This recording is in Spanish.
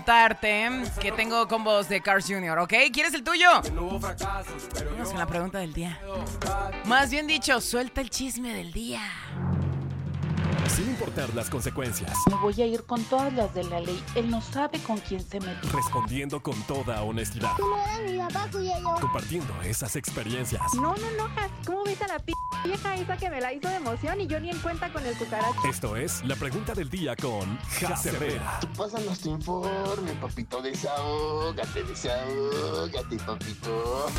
contarte que tengo combos de Cars Jr., ¿ok? ¿Quieres el tuyo? Vamos con la pregunta del día. Más bien dicho, suelta el chisme del día. Sin importar las consecuencias. Me voy a ir con todas las de la ley. Él no sabe con quién se metió. Respondiendo con toda honestidad. ¿Cómo era mi papá, cuya yo? Compartiendo esas experiencias. No, ¿cómo ves a la vieja esa que me la hizo de emoción y yo ni en cuenta con el cucaracho? Esto es la pregunta del día con Jase Herrera. Pásanos tu informe, papito, desahógate, papito.